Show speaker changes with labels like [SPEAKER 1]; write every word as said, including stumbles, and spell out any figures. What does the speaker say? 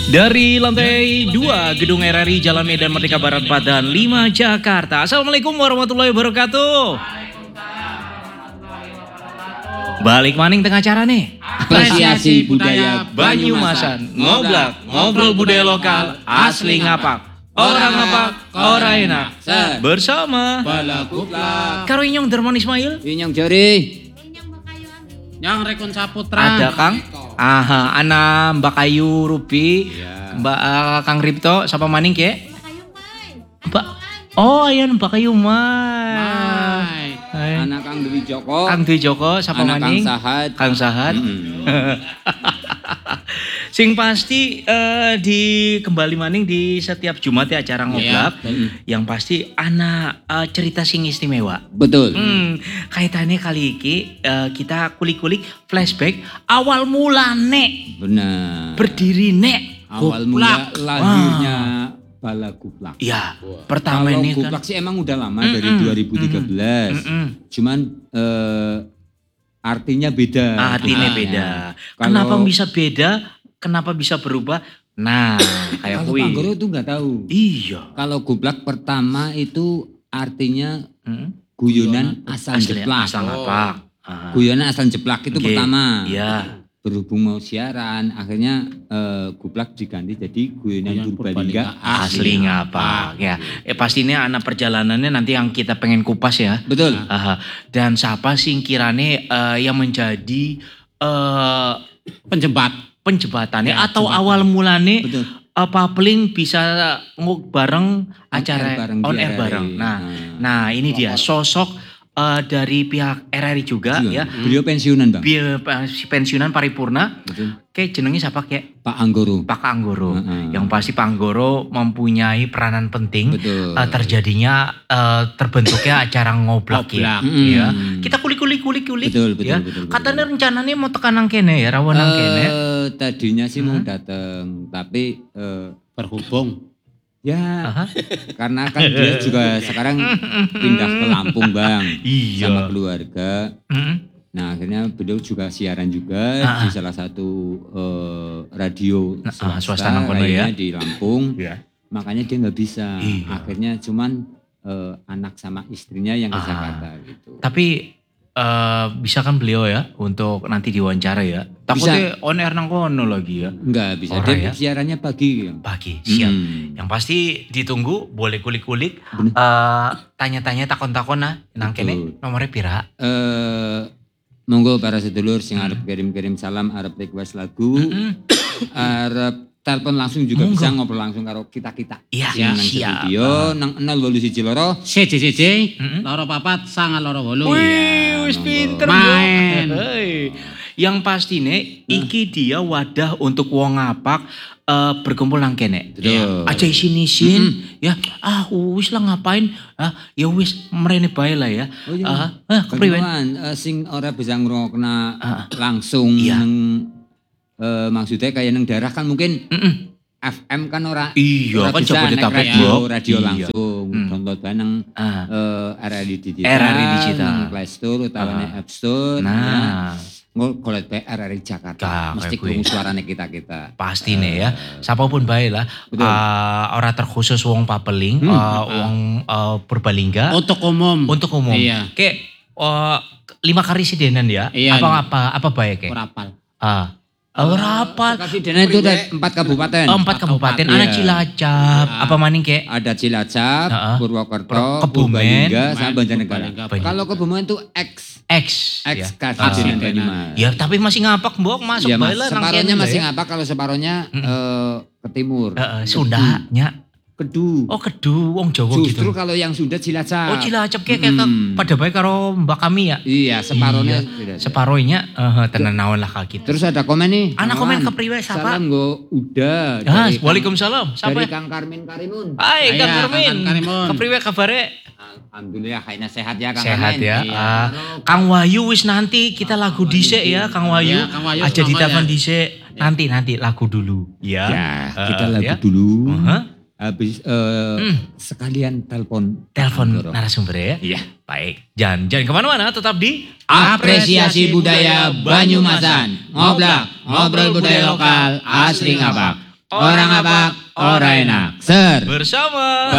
[SPEAKER 1] Dari lantai dua Gedung R R I Jalan Medan Merdeka Barat Badan lima Jakarta. Assalamualaikum warahmatullahi wabarakatuh. Balik maning tengah acara nih.
[SPEAKER 2] Apresiasi budaya
[SPEAKER 1] Banyumasan. Ngoblak, ngobrol budaya lokal asli ngapak. Orang ngapak, orang enak. Bersama
[SPEAKER 2] Balaguplak
[SPEAKER 1] Karo Inyong Darman Ismail.
[SPEAKER 2] Inyong Jori
[SPEAKER 3] Yang Rekon Saputra.
[SPEAKER 1] Ada Kang. Aha, Ana Mbak Ayu Ruby,
[SPEAKER 2] ya.
[SPEAKER 1] Mbak uh, Kang Ripto, siapa maning ke? Mbak. Oh, iya Mbak Ayu Mai.
[SPEAKER 3] Hai.
[SPEAKER 2] Anak Kang Dwi Joko
[SPEAKER 1] Kang Dwi Joko, siapa
[SPEAKER 2] Anak
[SPEAKER 1] maning?
[SPEAKER 2] Kang Sahat
[SPEAKER 1] Kang Sahat.
[SPEAKER 2] Mm.
[SPEAKER 1] Sing pasti uh, di kembali maning di setiap Jumat ya acara ngoblak.
[SPEAKER 2] Iya.
[SPEAKER 1] Yang pasti anak uh, cerita sing istimewa.
[SPEAKER 2] Betul.
[SPEAKER 1] Hmm, kaitannya kali ini uh, kita kulik-kulik flashback awal mulane
[SPEAKER 2] Benar.
[SPEAKER 1] berdiri nek
[SPEAKER 2] Awal
[SPEAKER 1] Guplak.
[SPEAKER 2] mula lahirnya Balaguplak.
[SPEAKER 1] Ya, pertama
[SPEAKER 2] Kalau
[SPEAKER 1] ini kan.
[SPEAKER 2] Guplak sih emang udah lama
[SPEAKER 1] Mm-mm,
[SPEAKER 2] dari dua ribu tiga belas.
[SPEAKER 1] Mm-mm.
[SPEAKER 2] Cuman eh, artinya beda.
[SPEAKER 1] Ah, artinya
[SPEAKER 2] Guplaknya.
[SPEAKER 1] beda.
[SPEAKER 2] Kalau-
[SPEAKER 1] Kenapa bisa beda? Kenapa bisa berubah? Nah, kayak
[SPEAKER 2] Kalau
[SPEAKER 1] kui.
[SPEAKER 2] Panggoro itu nggak tahu.
[SPEAKER 1] Iya.
[SPEAKER 2] Kalau Guplak pertama itu artinya
[SPEAKER 1] Hmm?
[SPEAKER 2] guyonan asal
[SPEAKER 1] Asli,
[SPEAKER 2] jeplak.
[SPEAKER 1] asal ngapak. Ah.
[SPEAKER 2] Guyonan asal jeplak itu
[SPEAKER 1] Oke,
[SPEAKER 2] pertama.
[SPEAKER 1] Iya.
[SPEAKER 2] Berhubung mau siaran, akhirnya eh, Guplak diganti jadi guyonan
[SPEAKER 3] Guyonan
[SPEAKER 2] Purbalingga
[SPEAKER 1] Asli ngapak ya. Eh pastinya anak perjalanannya nanti yang kita pengen kupas ya.
[SPEAKER 2] Betul.
[SPEAKER 1] Aha. Dan siapa sih kirane eh, yang menjadi eh,
[SPEAKER 3] Penjembat.
[SPEAKER 1] penjebatannya
[SPEAKER 3] Ya,
[SPEAKER 1] atau
[SPEAKER 3] jembatan.
[SPEAKER 1] awal mulane
[SPEAKER 2] Betul.
[SPEAKER 1] apa paling bisa nguk bareng acara
[SPEAKER 2] air bareng
[SPEAKER 1] on
[SPEAKER 2] di
[SPEAKER 1] air
[SPEAKER 2] R R I.
[SPEAKER 1] bareng. Nah,
[SPEAKER 2] Nah.
[SPEAKER 1] nah ini dia sosok eh, dari pihak R R I juga
[SPEAKER 2] Iya.
[SPEAKER 1] ya.
[SPEAKER 2] Beliau pensiunan, Bang.
[SPEAKER 1] Bil, pensiunan paripurna.
[SPEAKER 2] Betul.
[SPEAKER 1] Kayak jenenge siapa kayak
[SPEAKER 2] Pak Anggoro.
[SPEAKER 1] Pak Anggoro.
[SPEAKER 2] Heeh.
[SPEAKER 1] Yang pasti Pak Anggoro mempunyai peranan penting
[SPEAKER 2] Betul.
[SPEAKER 1] eh, terjadinya eh, terbentuknya acara ngoblak ya.
[SPEAKER 3] Ngoblak.
[SPEAKER 1] Ya.
[SPEAKER 2] Mm.
[SPEAKER 1] Kita kulik-kulik kulik-kulik
[SPEAKER 2] Betul, betul,
[SPEAKER 1] ya.
[SPEAKER 2] betul, betul,
[SPEAKER 1] Katanya
[SPEAKER 2] betul.
[SPEAKER 1] rencananya mau tekan nang kene ya, rawan nang kene.
[SPEAKER 2] Eh, tadinya sih mau
[SPEAKER 1] Hmm.
[SPEAKER 2] datang, tapi eh,
[SPEAKER 3] Berhubung.
[SPEAKER 2] ya
[SPEAKER 1] Aha.
[SPEAKER 2] karena kan dia juga sekarang pindah ke Lampung, Bang.
[SPEAKER 1] Iya.
[SPEAKER 2] Sama keluarga.
[SPEAKER 1] Mm.
[SPEAKER 2] Nah, akhirnya beliau juga siaran juga
[SPEAKER 1] Ah.
[SPEAKER 2] di salah satu eh, radio
[SPEAKER 1] Nah, ah,
[SPEAKER 2] swasta,
[SPEAKER 1] swasta nang kono
[SPEAKER 2] kayaknya
[SPEAKER 1] ya.
[SPEAKER 2] di Lampung.
[SPEAKER 1] Ya.
[SPEAKER 2] Makanya dia nggak bisa.
[SPEAKER 1] Iya.
[SPEAKER 2] Akhirnya cuman eh, anak sama istrinya yang ke
[SPEAKER 1] Ah.
[SPEAKER 2] Jakarta gitu.
[SPEAKER 1] Tapi eh, bisa kan beliau ya untuk nanti diwawancara ya. Takutnya on air nang kono lagi ya.
[SPEAKER 2] Enggak bisa.
[SPEAKER 1] Ora
[SPEAKER 2] Dia
[SPEAKER 1] ya?
[SPEAKER 2] siarannya pagi.
[SPEAKER 1] Pagi, siap.
[SPEAKER 2] Hmm.
[SPEAKER 1] Yang pasti ditunggu, boleh kulik-kulik.
[SPEAKER 2] Bener.
[SPEAKER 1] eh, tanya-tanya takon-takon nah. Nang
[SPEAKER 2] Betul.
[SPEAKER 1] kene nomornya pira?
[SPEAKER 2] Eh, monggo para sedulur sing
[SPEAKER 1] Hmm.
[SPEAKER 2] arep kirim-kirim salam, arep request lagu,
[SPEAKER 1] Mm-mm.
[SPEAKER 2] arep telepon langsung juga
[SPEAKER 1] Monggo.
[SPEAKER 2] bisa ngobrol langsung karo kita-kita.
[SPEAKER 1] Iya,
[SPEAKER 2] Sing nang
[SPEAKER 1] siap.
[SPEAKER 2] studio nang nol wolu siji loro.
[SPEAKER 3] C C C C.
[SPEAKER 1] Mm-mm.
[SPEAKER 3] Loro papat sangat loro wolu.
[SPEAKER 1] Wih, wis
[SPEAKER 2] monggo.
[SPEAKER 1] pinter
[SPEAKER 3] Main.
[SPEAKER 1] Bro. Hei. Yang pasti nih, iki dia wadah untuk wong ngapak eh, berkumpul nang kene.
[SPEAKER 2] Betul.
[SPEAKER 1] Aja isin-isin ya. Ah, wis lah ngapain? Ah, ya wis mrene bae lah ya.
[SPEAKER 2] Oh iya.
[SPEAKER 1] Ah, ah, kepriwen?
[SPEAKER 2] Kepriwen eh, sing ora bisa ngrungokna
[SPEAKER 1] Ah.
[SPEAKER 2] langsung
[SPEAKER 1] Iya.
[SPEAKER 2] nang eh, maksudnya kayak nang daerah kan mungkin
[SPEAKER 1] Mm-mm.
[SPEAKER 2] F M kan ora
[SPEAKER 1] Iya,
[SPEAKER 2] ora
[SPEAKER 1] kan
[SPEAKER 2] bisa
[SPEAKER 1] Jabodetabek,
[SPEAKER 2] naik radio,
[SPEAKER 1] Bro.
[SPEAKER 2] radio
[SPEAKER 1] Iya.
[SPEAKER 2] langsung
[SPEAKER 1] Hmm.
[SPEAKER 2] download bae nang
[SPEAKER 1] Ah.
[SPEAKER 2] eh, R R I digital,
[SPEAKER 1] R R I digital.
[SPEAKER 2] nang Play Store utawane
[SPEAKER 1] Ah.
[SPEAKER 2] App Store.
[SPEAKER 1] Nah,
[SPEAKER 2] Ngol golek bae R R I Jakarta.
[SPEAKER 1] Kak,
[SPEAKER 2] Mesti
[SPEAKER 1] kayak gue.
[SPEAKER 2] krungu suarane kita-kita.
[SPEAKER 1] pasti nih ya. Siapapun bae lah.
[SPEAKER 2] Betul.
[SPEAKER 1] Eh, ora terkhusus wong Papeling,
[SPEAKER 2] Hmm.
[SPEAKER 1] eh, wong eh, Purbalingga.
[SPEAKER 3] Untuk umum.
[SPEAKER 1] Untuk umum.
[SPEAKER 3] Iya.
[SPEAKER 1] Kayak eh, lima kali sidenan ya.
[SPEAKER 3] Iya,
[SPEAKER 1] apa
[SPEAKER 3] lima.
[SPEAKER 1] apa apa baik kayak?
[SPEAKER 3] Kurapal.
[SPEAKER 1] Ah. Ora apa?
[SPEAKER 2] Kasih itu ada empat kabupaten.
[SPEAKER 1] Oh, empat kabupaten.
[SPEAKER 2] Iya.
[SPEAKER 1] Ana Cilacap,
[SPEAKER 3] Iya.
[SPEAKER 1] apa maning kayak?
[SPEAKER 2] Ada Cilacap,
[SPEAKER 1] Heeh.
[SPEAKER 2] Purwokerto,
[SPEAKER 1] Kebumen,
[SPEAKER 2] Purbalingga, sama
[SPEAKER 3] Kebumen,
[SPEAKER 2] Banjarnegara.
[SPEAKER 3] Purbalingga.
[SPEAKER 2] Kalau Kebumen itu X,
[SPEAKER 1] X.
[SPEAKER 2] X
[SPEAKER 1] ya.
[SPEAKER 2] Kasidenan
[SPEAKER 3] Ah.
[SPEAKER 2] Banyumas.
[SPEAKER 1] Ya, tapi masih ngapak mbok masuk
[SPEAKER 2] Iya,
[SPEAKER 1] bae
[SPEAKER 2] Mas.
[SPEAKER 1] lah nang
[SPEAKER 2] Separohnya
[SPEAKER 1] kene
[SPEAKER 2] masih
[SPEAKER 1] lah ya.
[SPEAKER 2] ngapa kalau separohnya
[SPEAKER 1] Mm-mm.
[SPEAKER 2] eh, ke timur.
[SPEAKER 1] Heeh, Sundanya.
[SPEAKER 2] Kedu.
[SPEAKER 1] Oh, kedu wong Jawa
[SPEAKER 2] Justru
[SPEAKER 1] gitu.
[SPEAKER 2] kalau yang Sunda Cilacap.
[SPEAKER 1] Oh, Cilacap kayak kayak
[SPEAKER 2] Mm.
[SPEAKER 1] pada bae karo Mbak kami ya.
[SPEAKER 2] Iya, separohnya
[SPEAKER 1] Iya.
[SPEAKER 2] beda.
[SPEAKER 1] Separohnya eh tenan naon lah kaki.
[SPEAKER 2] Terus ada komen nih.
[SPEAKER 1] Anak komen
[SPEAKER 2] kawan.
[SPEAKER 1] ke priwe siapa?
[SPEAKER 2] Salam go udah.
[SPEAKER 1] Ah,
[SPEAKER 2] dari Kang-
[SPEAKER 1] Waalaikumsalam. Siapa?
[SPEAKER 2] Dari Kang Karmin Karimun.
[SPEAKER 1] Hai, Kang
[SPEAKER 3] Iya,
[SPEAKER 1] Karmin.
[SPEAKER 3] Kang Karimun.
[SPEAKER 1] Kepriwe kabare?
[SPEAKER 2] Alhamdulillah kayaknya sehat ya Kang
[SPEAKER 1] Sehat
[SPEAKER 2] Karmin.
[SPEAKER 1] ya.
[SPEAKER 3] Iya.
[SPEAKER 1] Ah, Kang Wahyu wis nanti kita lagu dhisik ya, Kang Wahyu.
[SPEAKER 3] Iya, Kang Wahyu
[SPEAKER 1] Aja
[SPEAKER 3] sama
[SPEAKER 1] ditelepon
[SPEAKER 3] ya.
[SPEAKER 1] dhisik. Nanti nanti lagu dulu. Ya.
[SPEAKER 2] Ya, kita
[SPEAKER 1] Eh,
[SPEAKER 2] lagu
[SPEAKER 1] ya.
[SPEAKER 2] dulu.
[SPEAKER 1] Aha.
[SPEAKER 2] Habis eh,
[SPEAKER 1] Hmm.
[SPEAKER 2] sekalian telepon.
[SPEAKER 1] Telepon
[SPEAKER 2] Anggoro.
[SPEAKER 1] narasumber ya.
[SPEAKER 2] Iya.
[SPEAKER 1] Baik. Jangan jangan kemana-mana, tetap di
[SPEAKER 2] Apresiasi budaya Banyumasan. Ngoblak, ngobrol budaya lokal asli ngapak.
[SPEAKER 3] Orang apa? Orang enak. Ser.
[SPEAKER 1] Bersama